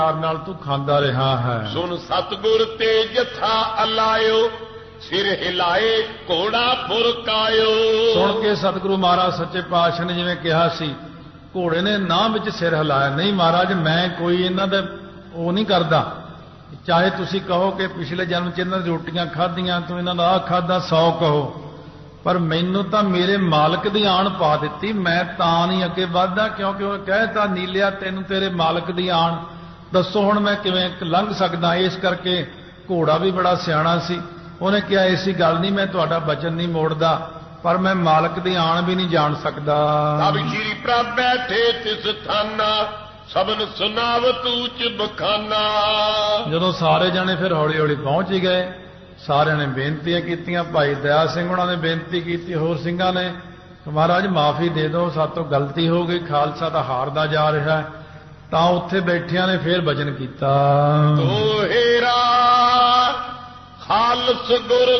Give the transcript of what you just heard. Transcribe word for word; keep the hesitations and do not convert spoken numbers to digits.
नाल तू खांदा रहा है। सुन सतगुर ते जथा अलायो सिर हिलाए घोड़ा फुरकायो। सुन के सतगुरु महाराज सच्चे पातशाह ने जिवें कहा सी घोड़े ने नां विच सिर हिलाया। नहीं महाराज मैं कोई इन्हां दा वो नहीं करदा, चाहे तुसी कहो कि पिछले जन्म च इन्हां दी रोटियां खाधियां तू इन्हां दा आ खाधा सौ कहो, पर मैनू तां मेरे मालक दी आण पा दित्ती, मैं तां नहीं अगे वधदा क्योंकि वो कहता नीलिया तैनू तेरे मालक दी आण दसो हुण मैं किवें लंघ सकदा। इस करके घोड़ा भी बड़ा सियाणा सी, उन्हें कहा ऐसी गल नहीं मैं तुहाडा वचन नहीं मोड़दा, पर मैं मालक दी आण भी नहीं जान सकदा। तब श्री प्रभ बैठे तिस थाना सबन सुनावत ऊच बखाना। जदों सारे जने फिर हौली हौली पहुंच ही गए, सारे ने बेनतियां कीतियां। भाई दया सिंह उन्हां ने बेनती की, होर सिंघां ने महाराज माफी दे दो सातों गलती हो गई, खालसा दा हारदा जा रहा है। तां उत्थे बैठियां ने फिर भजन कीता। तो हेरा खालस गुर